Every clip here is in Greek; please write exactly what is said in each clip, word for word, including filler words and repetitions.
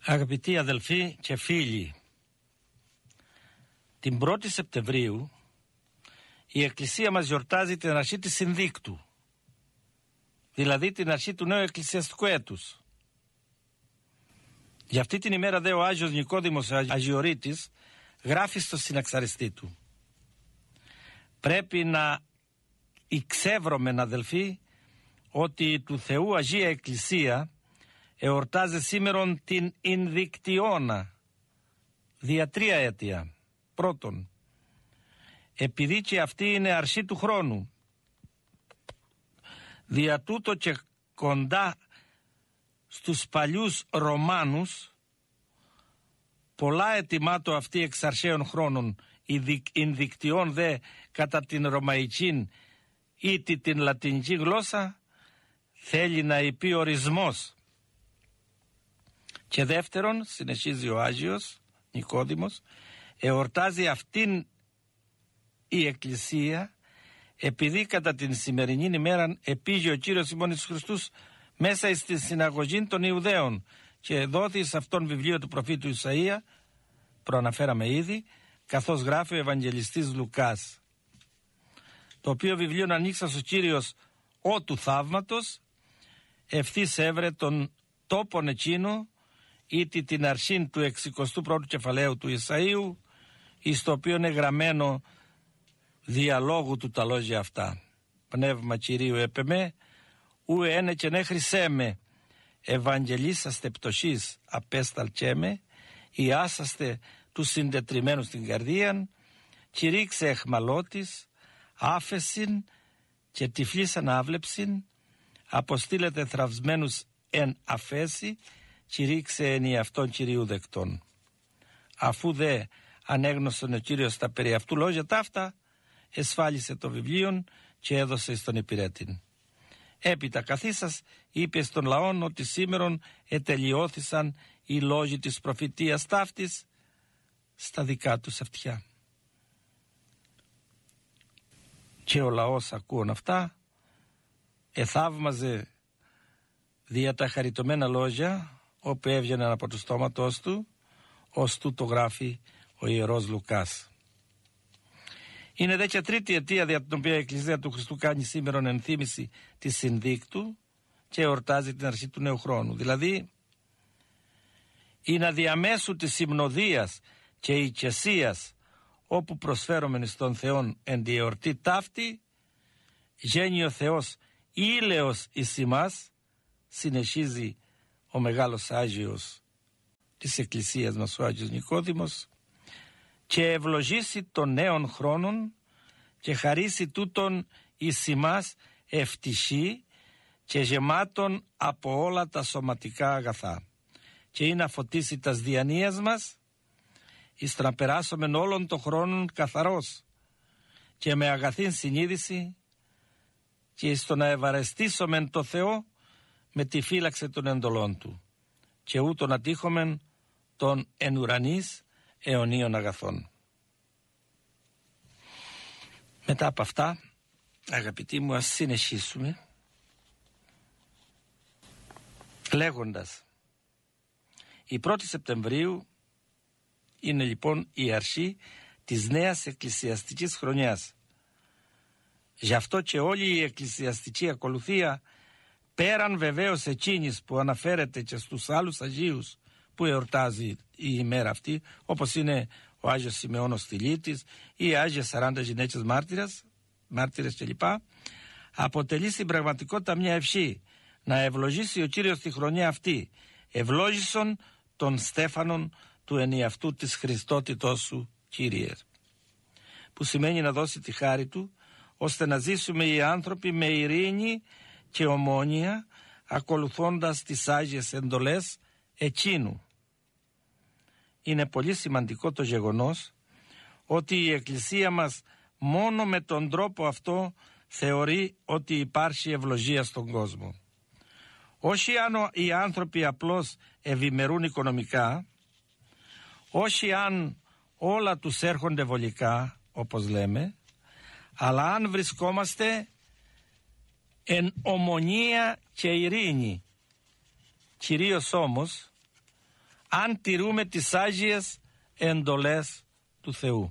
Αγαπητοί αδελφοί και φίλοι, την πρώτη Σεπτεμβρίου η Εκκλησία μας γιορτάζει την αρχή της Συνδίκτου, δηλαδή την αρχή του νέου εκκλησιαστικού έτους. Για αυτή την ημέρα δε ο Άγιος Νικόδημος Αγιορείτης γράφει στο συναξαριστή του: πρέπει να εξεύρωμεν, αδελφοί, ότι του Θεού Αγία Εκκλησία εορτάζει σήμερον την Ινδικτιώνα δια τρία αίτια. Πρώτον, επειδή και αυτή είναι αρχή του χρόνου, δια τούτο και κοντά στους παλιούς Ρωμάνους πολλά ετοιμάτω αυτή εξ αρχαίων χρόνων, Ινδικτιών δε κατά την Ρωμαϊκή ή την Λατινική γλώσσα, θέλει να υπεί ορισμός. Και δεύτερον, συνεχίζει ο Άγιος Νικόδημος, εορτάζει αυτήν η Εκκλησία επειδή κατά την σημερινή ημέρα επήγε ο Κύριος ημών Ιησούς Χριστούς μέσα στη συναγωγή των Ιουδαίων και δόθη σε αυτόν βιβλίο του προφήτου Ισαΐα, προαναφέραμε ήδη, καθώς γράφει ο Ευαγγελιστής Λουκάς, το οποίο βιβλίο ανοίξας ο Κύριος ο του θαύματος, ευθύς έβρε τον τόπον εκείνο ήτι την αρχήν του εξηκοστού πρώτου κεφαλαίου του Ισαΐου, εις το οποίο είναι γραμμένο διαλόγου του τα λόγια αυτά. Πνεύμα Κυρίου έπεμε, ου ένε και νέ χρυσέμε, ευαγγελίσαστε πτωσής απέσταλκέμε, ιάσαστε τους συντετριμένους στην καρδίαν, κηρύξε εχμαλώτης, άφεσιν και τυφλής ανάβλεψιν, αποστήλετε θραυσμένους εν αφέση, κηρύξε εν εαυτόν Κυρίου δεκτών. Αφού δε ανέγνωσαν ο Κύριος τα περί αυτού λόγια ταύτα, εσφάλισε το βιβλίο και έδωσε στον υπηρέτην. Έπειτα καθίσας είπε στον λαόν ότι σήμερον ετελειώθησαν οι λόγοι της προφητείας ταύτης στα δικά τους αυτιά. Και ο λαός ακούων αυτά, εθαύμαζε δια τα χαριτωμένα λόγια όπου έβγαιναν από το στόματός του, ως τούτο γράφει ο Ιερός Λουκάς. Είναι δε και τρίτη αιτία δια την οποία η Εκκλησία του Χριστού κάνει σήμερον ενθύμηση της Συνδίκτου και εορτάζει την αρχή του νέου χρόνου. Δηλαδή, είναι αδιαμέσου της συμνοδίας και οικεσίας όπου προσφέρομεν στον Θεόν εν τη εορτή ταύτη, γένει ο Θεός ήλαιος εις ημάς, συνεχίζει ο μεγάλος Άγιος της Εκκλησίας μας, ο Άγιος Νικόδημος, και ευλογήσει των νέων χρόνων και χαρίσει τούτον εις ημάς ευτυχή και γεμάτον από όλα τα σωματικά αγαθά, και είναι να φωτίσει τας διανοίας μας εις να περάσομεν όλων των χρόνων καθαρός και με αγαθήν συνείδηση και εις το να ευαρεστήσομεν το Θεό με τη φύλαξη των εντολών Του και ούτω να τύχομεν των εν ουρανής αιωνίων αγαθών. Μετά από αυτά, αγαπητοί μου, ας συνεχίσουμε λέγοντας: η πρώτη Σεπτεμβρίου είναι λοιπόν η αρχή της νέας εκκλησιαστικής χρονιάς. Γι' αυτό και όλη η εκκλησιαστική ακολουθία, πέραν βεβαίως εκείνης που αναφέρεται και στους άλλους Αγίους που εορτάζει η ημέρα αυτή, όπως είναι ο Άγιος Σιμεών ο Στυλίτης ή οι Άγιες σαράντα γυναίκες μάρτυρες, μάρτυρες κλπ., αποτελεί στην πραγματικότητα μια ευχή να ευλογήσει ο Κύριος τη χρονιά αυτή, ευλόγησον των στέφανων του ενιαυτού της Χριστότητός σου, Κύριε, που σημαίνει να δώσει τη χάρη Του ώστε να ζήσουμε οι άνθρωποι με ειρήνη και ομόνοια, ακολουθώντας τις Άγιες εντολές εκείνου. Είναι πολύ σημαντικό το γεγονός ότι η Εκκλησία μας μόνο με τον τρόπο αυτό θεωρεί ότι υπάρχει ευλογία στον κόσμο. Όχι αν οι άνθρωποι απλώς ευημερούν οικονομικά, όχι αν όλα τους έρχονται βολικά, όπως λέμε, αλλά αν βρισκόμαστε εν ομονία και ειρήνη. Κυρίως όμως αν τηρούμε τις άγιες εντολές του Θεού.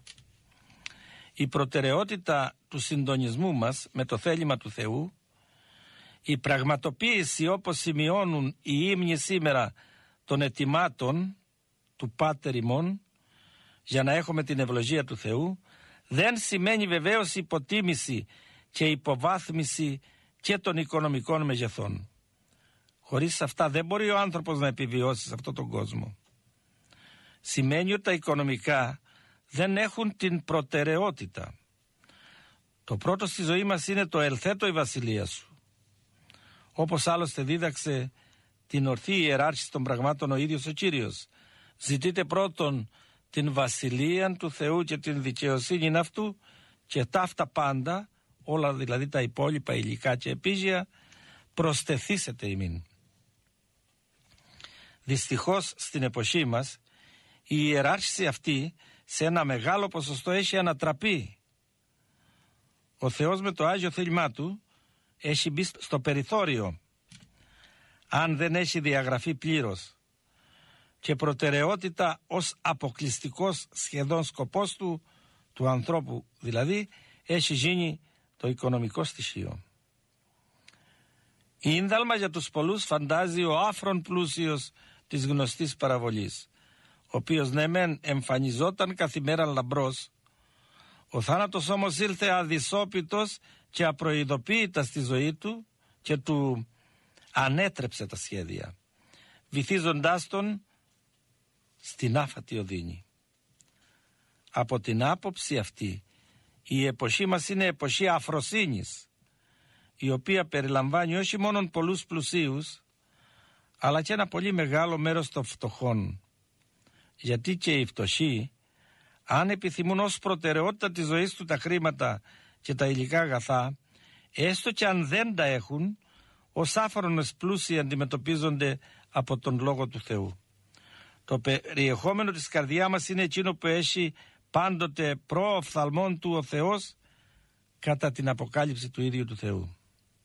Η προτεραιότητα του συντονισμού μας με το θέλημα του Θεού, η πραγματοποίηση όπως σημειώνουν οι ύμνοι σήμερα των ετοιμάτων του Πάτερ ημών για να έχουμε την ευλογία του Θεού, δεν σημαίνει βεβαίως υποτίμηση και υποβάθμιση και των οικονομικών μεγεθών. Χωρίς αυτά δεν μπορεί ο άνθρωπος να επιβιώσει σε αυτόν τον κόσμο. Σημαίνει ότι τα οικονομικά δεν έχουν την προτεραιότητα. Το πρώτο στη ζωή μας είναι το ελθέτω η βασιλεία σου. Όπως άλλωστε δίδαξε την ορθή ιεράρχηση των πραγμάτων ο ίδιος ο Κύριος. Ζητείτε πρώτον την βασιλεία του Θεού και την δικαιοσύνη αυτού και ταύτα πάντα, όλα δηλαδή τα υπόλοιπα υλικά και επίγεια, προστεθήσετε ημίν. Δυστυχώς στην εποχή μας η ιεράρχηση αυτή σε ένα μεγάλο ποσοστό έχει ανατραπεί. Ο Θεός με το Άγιο θέλημά του έχει μπει στο περιθώριο, αν δεν έχει διαγραφεί πλήρως, και προτεραιότητα ως αποκλειστικός σχεδόν σκοπός του, του ανθρώπου δηλαδή, έχει γίνει το οικονομικό στοιχείο. Η ίνδαλμα για τους πολλούς φαντάζει ο άφρον πλούσιος της γνωστής παραβολής, ο οποίος ναι μεν εμφανιζόταν καθημέραν λαμπρός, ο θάνατος όμως ήλθε αδυσόπιτος και απροειδοποίητα στη ζωή του και του ανέτρεψε τα σχέδια, βυθίζοντάς τον στην άφατη οδύνη. Από την άποψη αυτή η εποχή μας είναι εποχή αφροσύνης, η οποία περιλαμβάνει όχι μόνο πολλούς πλουσίους, αλλά και ένα πολύ μεγάλο μέρος των φτωχών. Γιατί και οι φτωχοί, αν επιθυμούν ως προτεραιότητα της ζωής του τα χρήματα και τα υλικά αγαθά, έστω και αν δεν τα έχουν, ως άφρονες πλούσιοι αντιμετωπίζονται από τον Λόγο του Θεού. Το περιεχόμενο της καρδιά μας είναι εκείνο που έχει πάντοτε προοφθαλμόν του ο Θεός κατά την αποκάλυψη του ίδιου του Θεού.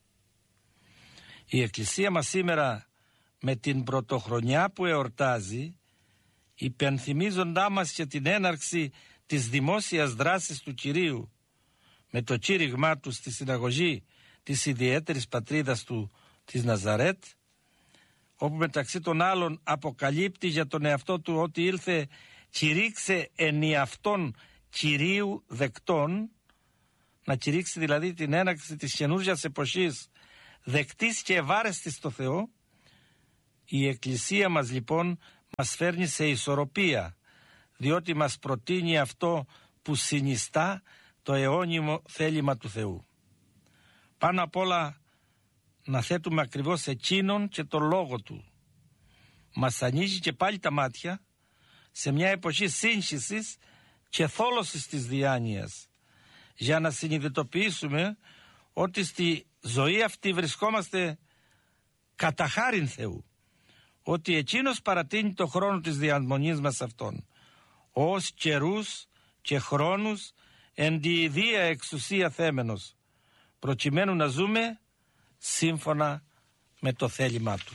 Η Εκκλησία μας σήμερα με την πρωτοχρονιά που εορτάζει, υπενθυμίζοντά μας και την έναρξη της δημόσιας δράσης του Κυρίου με το κήρυγμά του στη συναγωγή της ιδιαίτερης πατρίδας του της Ναζαρέτ, όπου μεταξύ των άλλων αποκαλύπτει για τον εαυτό του ότι ήλθε κηρύξε ενιαυτόν Κυρίου δεκτών, να κηρύξει δηλαδή την έναρξη της καινούργιας εποχής δεκτής και ευάρεστης στο Θεό. Η Εκκλησία μας λοιπόν μας φέρνει σε ισορροπία, διότι μας προτείνει αυτό που συνιστά το αιώνιμο θέλημα του Θεού. Πάνω απ' όλα να θέτουμε ακριβώς εκείνον και το λόγο του. Μας ανοίγει και πάλι τα μάτια σε μια εποχή σύγχυσης και θόλωσης της διάνοιας, για να συνειδητοποιήσουμε ότι στη ζωή αυτή βρισκόμαστε κατά χάριν Θεού, ότι εκείνος παρατείνει το χρόνο της διαμονής μας αυτόν, ως καιρούς και χρόνους εν τη ιδία εξουσία θέμενος, προκειμένου να ζούμε σύμφωνα με το θέλημά του.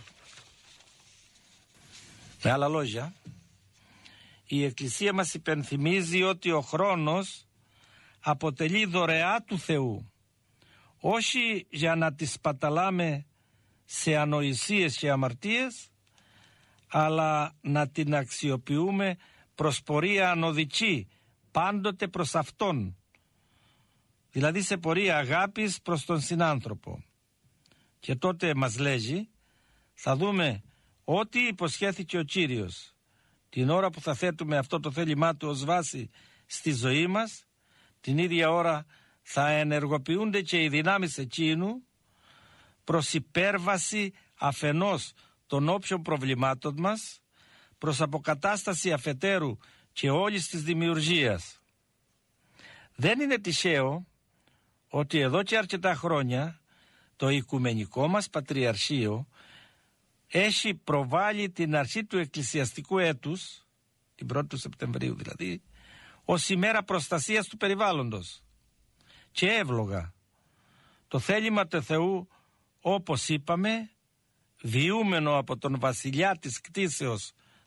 Με άλλα λόγια, η Εκκλησία μας υπενθυμίζει ότι ο χρόνος αποτελεί δωρεά του Θεού, όχι για να τη σπαταλάμε σε ανοησίες και αμαρτίες, αλλά να την αξιοποιούμε προς πορεία ανωδική, πάντοτε προς Αυτόν, δηλαδή σε πορεία αγάπης προς τον συνάνθρωπο. Και τότε μας λέγει, θα δούμε ό,τι υποσχέθηκε ο Κύριος, την ώρα που θα θέτουμε αυτό το θέλημά του ως βάση στη ζωή μας, την ίδια ώρα θα ενεργοποιούνται και οι δυνάμεις εκείνου προς υπέρβαση αφενός των όποιων προβλημάτων μας, προς αποκατάσταση αφετέρου και όλης της δημιουργίας. Δεν είναι τυχαίο ότι εδώ και αρκετά χρόνια το οικουμενικό μας Πατριαρχείο έχει προβάλει την αρχή του εκκλησιαστικού έτους, την πρώτη του Σεπτεμβρίου δηλαδή, ως ημέρα προστασίας του περιβάλλοντος. Και εύλογα, το θέλημα του Θεού, όπως είπαμε, διούμενο από τον βασιλιά της κτήσεως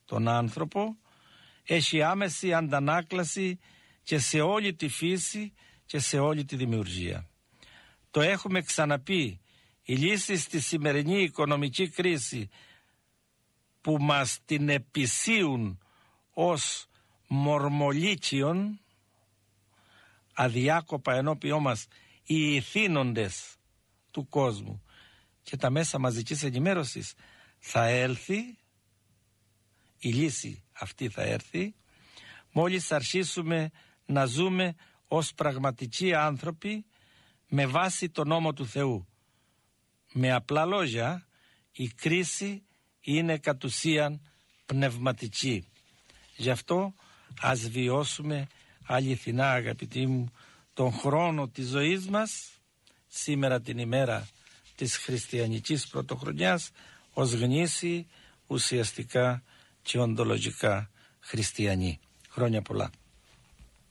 τον άνθρωπο, έχει άμεση αντανάκλαση και σε όλη τη φύση και σε όλη τη δημιουργία. Το έχουμε ξαναπεί, η λύση στη σημερινή οικονομική κρίση που μας την επισύουν ως μορμολίτσιον, αδιάκοπα ενώπιό μας οι ηθήνοντες του κόσμου και τα μέσα μαζικής ενημέρωσης, θα έλθει, η λύση αυτή θα έρθει μόλις αρχίσουμε να ζούμε ως πραγματικοί άνθρωποι με βάση τον νόμο του Θεού. Με απλά λόγια, η κρίση είναι κατ' ουσίαν πνευματική. Γι' αυτό ας βιώσουμε αληθινά, αγαπητοί μου, τον χρόνο της ζωής μας, σήμερα την ημέρα της χριστιανικής πρωτοχρονιάς, ως γνήσιοι, ουσιαστικά και οντολογικά χριστιανοί. Χρόνια πολλά.